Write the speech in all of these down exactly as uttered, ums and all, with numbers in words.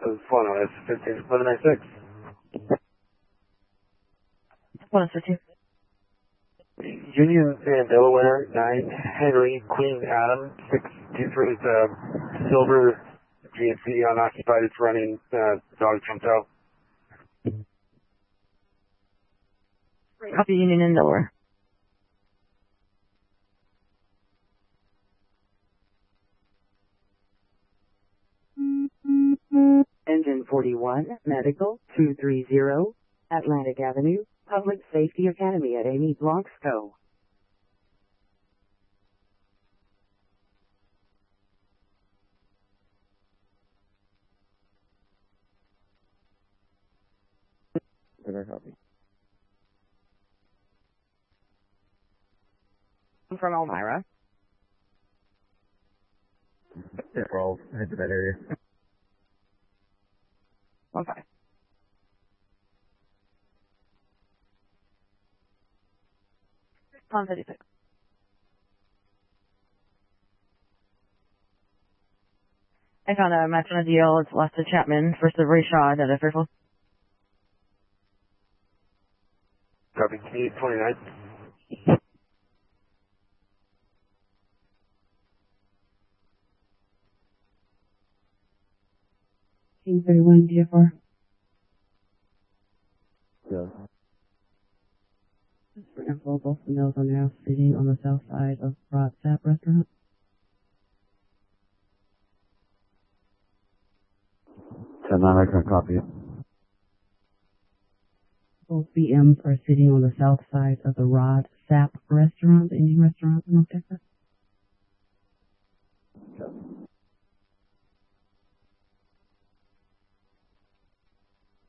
Solano, S fifteen eleven ninety-six. one oh two. Union and Delaware, nine Henry, Queen Adam, six two three, uh, silver G M C unoccupied, it's running, uh, dog jumped out. Copy Union in Delaware. Engine forty-one, Medical, two three zero, Atlantic Avenue, Public Safety Academy at Amy Blancsco. Copy. I'm from Elmira. Yeah, we're all head to that area. One five. One fifty-six. I found a match on a deal. It's Lester Chapman versus Rayshad at a Fairfield. Copy, G twenty-nine. King thirty-one, D F R. Yeah. For info, both the males are now sitting on the south side of Rod Sap Restaurant. ten nine, I can copy it. Both B Ms are sitting on the south side of the Rod Sap Restaurant, the Indian restaurant in North Texas.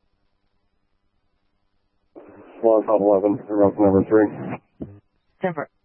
One top eleven, route number three. Ten four.